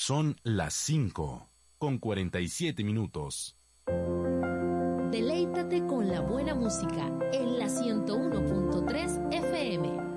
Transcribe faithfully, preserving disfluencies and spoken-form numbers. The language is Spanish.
Son las cinco, con cuarenta y siete minutos. Deleítate con la buena música en la ciento uno punto tres F M.